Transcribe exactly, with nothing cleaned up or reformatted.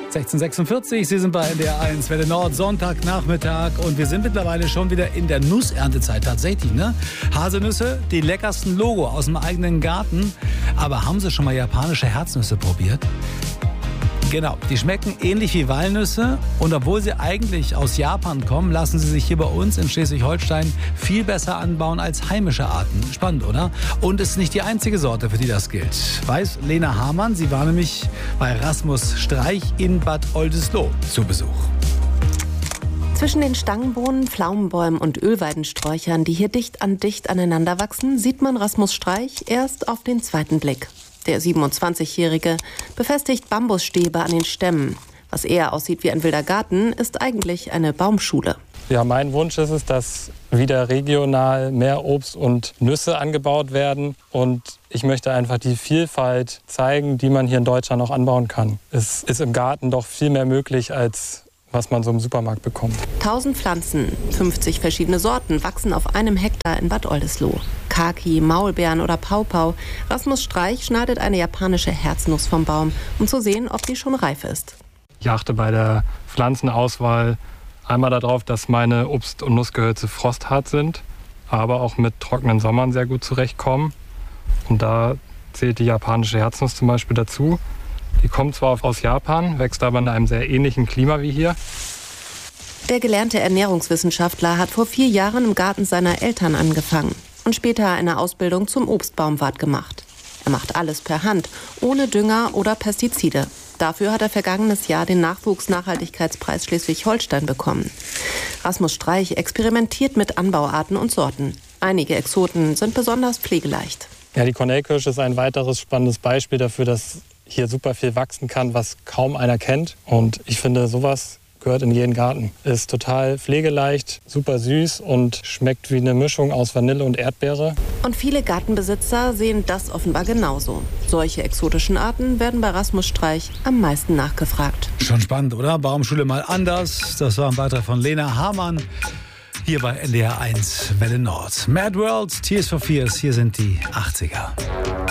sechzehn Uhr sechsundvierzig, Sie sind bei N D R eins, Welle Nord, Sonntagnachmittag und wir sind mittlerweile schon wieder in der Nusserntezeit tatsächlich, ne? Haselnüsse, die leckersten Logo aus dem eigenen Garten. Aber haben Sie schon mal japanische Herznüsse probiert? Genau, die schmecken ähnlich wie Walnüsse und obwohl sie eigentlich aus Japan kommen, lassen sie sich hier bei uns in Schleswig-Holstein viel besser anbauen als heimische Arten. Spannend, oder? Und es ist nicht die einzige Sorte, für die das gilt. Weiß Lena Hamann, sie war nämlich bei Rasmus Streich in Bad Oldesloe zu Besuch. Zwischen den Stangenbohnen, Pflaumenbäumen und Ölweidensträuchern, die hier dicht an dicht aneinander wachsen, sieht man Rasmus Streich erst auf den zweiten Blick. Der siebenundzwanzigjährige befestigt Bambusstäbe an den Stämmen. Was eher aussieht wie ein wilder Garten, ist eigentlich eine Baumschule. Ja, mein Wunsch ist es, dass wieder regional mehr Obst und Nüsse angebaut werden. Und ich möchte einfach die Vielfalt zeigen, die man hier in Deutschland auch anbauen kann. Es ist im Garten doch viel mehr möglich, als was man so im Supermarkt bekommt. tausend Pflanzen, fünfzig verschiedene Sorten wachsen auf einem Hektar in Bad Oldesloe. Kaki, Maulbeeren oder Paupau. Rasmus Streich schneidet eine japanische Herznuss vom Baum, um zu sehen, ob die schon reif ist. Ich achte bei der Pflanzenauswahl einmal darauf, dass meine Obst- und Nussgehölze frosthart sind, aber auch mit trockenen Sommern sehr gut zurechtkommen. Und da zählt die japanische Herznuss zum Beispiel dazu. Die kommt zwar aus Japan, wächst aber in einem sehr ähnlichen Klima wie hier. Der gelernte Ernährungswissenschaftler hat vor vier Jahren im Garten seiner Eltern angefangen und später eine Ausbildung zum Obstbaumwart gemacht. Er macht alles per Hand, ohne Dünger oder Pestizide. Dafür hat er vergangenes Jahr den Nachwuchsnachhaltigkeitspreis Schleswig-Holstein bekommen. Rasmus Streich experimentiert mit Anbauarten und Sorten. Einige Exoten sind besonders pflegeleicht. Ja, die Cornellkirsche ist ein weiteres spannendes Beispiel dafür, dass hier super viel wachsen kann, was kaum einer kennt. Und ich finde, sowas gehört in jeden Garten. Ist total pflegeleicht, super süß und schmeckt wie eine Mischung aus Vanille und Erdbeere. Und viele Gartenbesitzer sehen das offenbar genauso. Solche exotischen Arten werden bei Rasmus Streich am meisten nachgefragt. Schon spannend, oder? Baumschule mal anders. Das war ein Beitrag von Lena Hamann. Hier bei N D R eins, Welle Nord. Mad World, Tears for Fears, hier sind die achtziger.